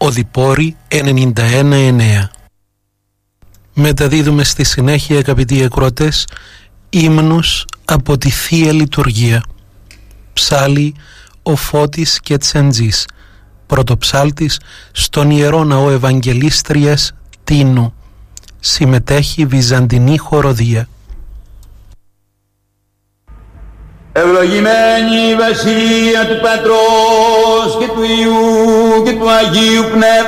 Οδυπόρη 91-9. Μεταδίδουμε στη συνέχεια, αγαπητοί ακροατές, ύμνους από τη Θεία Λειτουργία. Ψάλλει ο Φώτης Κετσεντζής, πρωτοψάλτης στον Ιερό Ναό Ευαγγελίστριας Τίνου. Συμμετέχει Βυζαντινή Χοροδία. Ευλογημένη η βασιλεία του Πατρός και του Υιού και του Αγίου Πνεύματος.